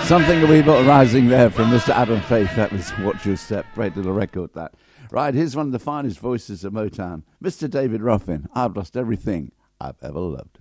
Something a wee bit rising there from Mr. Adam Faith. That was Watch Your Step. Great little record, that. Right, here's one of the finest voices of Motown, Mr. David Ruffin. I've lost everything I've ever loved.